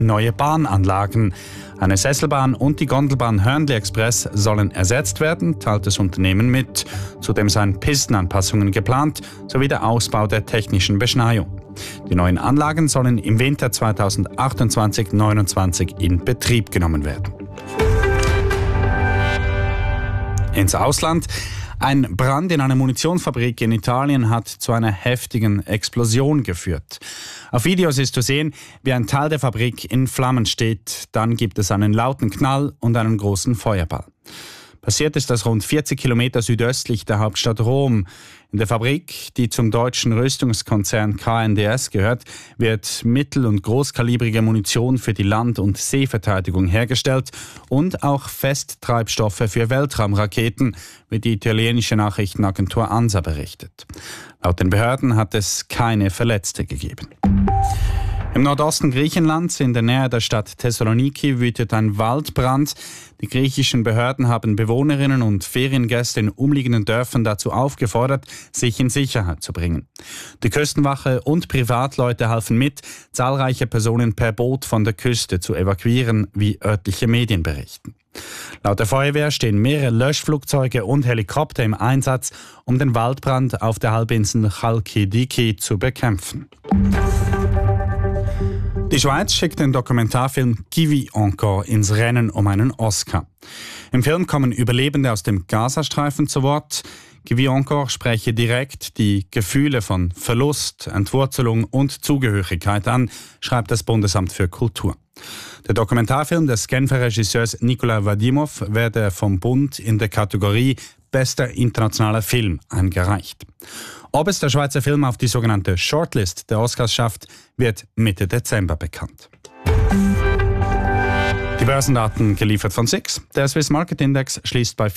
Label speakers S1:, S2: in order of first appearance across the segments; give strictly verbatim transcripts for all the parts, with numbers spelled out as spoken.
S1: neue Bahnanlagen. Eine Sesselbahn und die Gondelbahn Hörnli Express sollen ersetzt werden, teilt das Unternehmen mit. Zudem seien Pistenanpassungen geplant, sowie der Ausbau der technischen Beschneiung. Die neuen Anlagen sollen im Winter zweitausendzachtundzwanzig neunundzwanzig in Betrieb genommen werden. Ins Ausland. Ein Brand in einer Munitionsfabrik in Italien hat zu einer heftigen Explosion geführt. Auf Videos ist zu sehen, wie ein Teil der Fabrik in Flammen steht. Dann gibt es einen lauten Knall und einen großen Feuerball. Passiert ist das rund vierzig Kilometer südöstlich der Hauptstadt Rom. In der Fabrik, die zum deutschen Rüstungskonzern K N D S gehört, wird mittel- und großkalibrige Munition für die Land- und Seeverteidigung hergestellt und auch Festtreibstoffe für Weltraumraketen, wie die italienische Nachrichtenagentur ANSA berichtet. Laut den Behörden hat es keine Verletzte gegeben. Im Nordosten Griechenlands, in der Nähe der Stadt Thessaloniki, wütet ein Waldbrand. Die griechischen Behörden haben Bewohnerinnen und Feriengäste in umliegenden Dörfern dazu aufgefordert, sich in Sicherheit zu bringen. Die Küstenwache und Privatleute halfen mit, zahlreiche Personen per Boot von der Küste zu evakuieren, wie örtliche Medien berichten. Laut der Feuerwehr stehen mehrere Löschflugzeuge und Helikopter im Einsatz, um den Waldbrand auf der Halbinsel Chalkidiki zu bekämpfen. Die Schweiz schickt den Dokumentarfilm «Qui vit encore» ins Rennen um einen Oscar. Im Film kommen Überlebende aus dem Gazastreifen zu Wort. «Qui vit encore» spreche direkt die Gefühle von Verlust, Entwurzelung und Zugehörigkeit an, schreibt das Bundesamt für Kultur. Der Dokumentarfilm des Genfer Regisseurs Nikolai Vadimov werde vom Bund in der Kategorie Bester internationaler Film eingereicht. Ob es der Schweizer Film auf die sogenannte Shortlist der Oscars schafft, wird Mitte Dezember bekannt. Die Börsendaten geliefert von S I X. Der Swiss Market Index schließt bei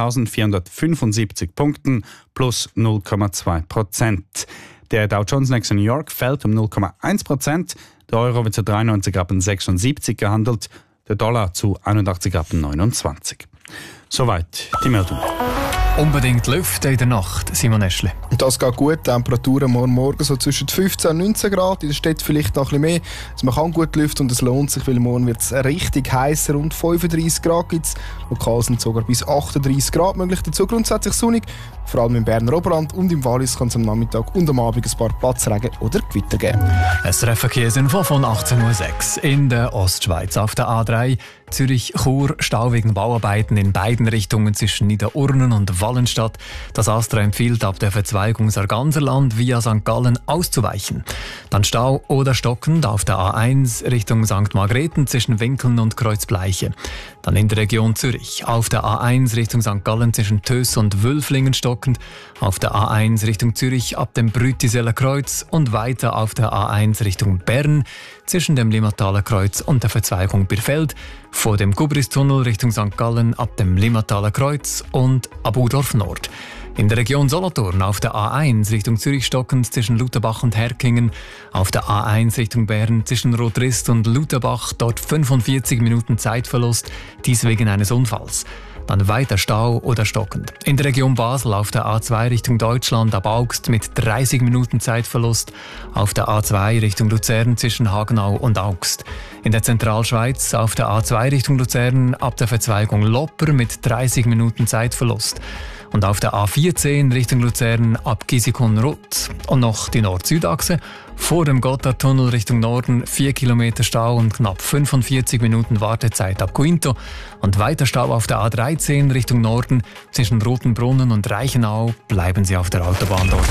S1: vierzehntausendvierhundertfünfundsiebzig Punkten plus null Komma zwei Prozent. Der Dow Jones Next in New York fällt um null Komma eins Prozent. Der Euro wird zu dreiundneunzig Rappen sechsundsiebzig gehandelt, der Dollar zu einundachtzig Rappen neunundzwanzig. Soweit die Meldung.
S2: Unbedingt lüften in der Nacht, Simon Eschle.
S3: Und das geht gut. Temperaturen morgen Morgen so zwischen fünfzehn und neunzehn Grad. In der Stadt vielleicht noch ein bisschen mehr. Also man kann gut lüften und es lohnt sich, weil morgen wird es richtig heißer. Rund fünfunddreissig Grad gibt es. Lokal sind sogar bis achtunddreissig Grad möglich. Dazu grundsätzlich sonnig. Vor allem im Berner Oberland und im Wallis kann es am Nachmittag und am Abend ein paar Platzregen oder Gewitter geben.
S2: Ein Verkehrsinfo von achtzehn Uhr sechs in der Ostschweiz. Auf der A drei Zürich-Chur Stau wegen Bauarbeiten in beiden Richtungen zwischen Niederurnen und Wallenstadt. Das Astra empfiehlt, ab der Verzweigung Sarganserland via Sankt Gallen auszuweichen. Dann Stau oder stockend auf der A eins Richtung Sankt Margrethen zwischen Winkeln und Kreuzbleiche. Dann in der Region Zürich auf der A eins Richtung Sankt Gallen zwischen Töss und Wülflingen stockend. Auf der A eins Richtung Zürich ab dem Brütiseller Kreuz und weiter auf der A eins Richtung Bern zwischen dem Limmataler Kreuz und der Verzweigung Birfeld, vor dem Gubristunnel Richtung Sankt Gallen ab dem Limmataler Kreuz und Abudorf Nord. In der Region Solothurn auf der A eins Richtung Zürich stockend zwischen Lutherbach und Herkingen, auf der A eins Richtung Bern zwischen Rotrist und Lutherbach, dort fünfundvierzig Minuten Zeitverlust, dies wegen eines Unfalls. Dann weiter Stau oder stockend. In der Region Basel auf der A zwei Richtung Deutschland ab Augst mit dreißig Minuten Zeitverlust. Auf der A zwei Richtung Luzern zwischen Hagenau und Augst. In der Zentralschweiz auf der A zwei Richtung Luzern ab der Verzweigung Lopper mit dreißig Minuten Zeitverlust. Und auf der A vierzehn Richtung Luzern ab Gisikon-Rutt. Und noch die Nord-Süd-Achse. Vor dem Gotthardtunnel Richtung Norden vier Kilometer Stau und knapp fünfundvierzig Minuten Wartezeit ab Quinto. Und weiter Stau auf der A dreizehn Richtung Norden. Zwischen Rotenbrunnen und Reichenau bleiben Sie auf der Autobahn dort.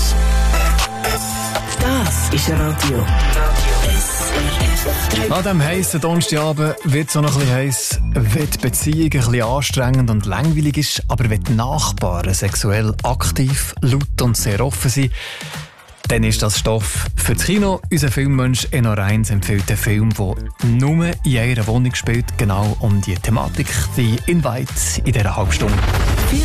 S4: Das ist Radio.
S2: An diesem heissen Donnerstagabend wird es auch noch ein bisschen heiß, wenn die Beziehung ein bisschen anstrengend und langweilig ist, aber wenn die Nachbarn sexuell aktiv, laut und sehr offen sind, dann ist das Stoff für das Kino. Unser Filmmensch Enno Reins empfiehlt einen Film, der nur in einer Wohnung spielt, genau um die Thematik. Die Invite in dieser Halbstunde.